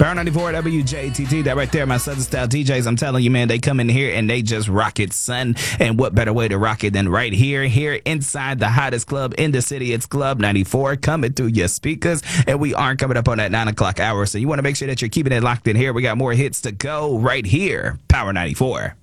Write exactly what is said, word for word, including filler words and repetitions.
Power ninety-four W J T T, that right there, my Southern Style D Js. I'm telling you, man, they come in here and they just rock it, son. And what better way to rock it than right here, here inside the hottest club in the city. It's Club ninety-four coming through your speakers. And we aren't coming up on that nine o'clock hour. So you want to make sure that you're keeping it locked in here. We got more hits to go right here. Power ninety-four.